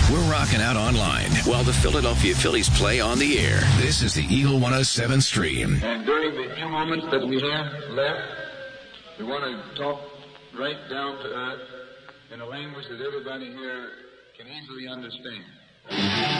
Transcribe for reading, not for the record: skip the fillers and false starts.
We're rocking out online while the Philadelphia Phillies play on the air. This is the Eagle 107 stream. And during the few moments that we have left, we want to talk right down to earth in a language that everybody here can easily understand.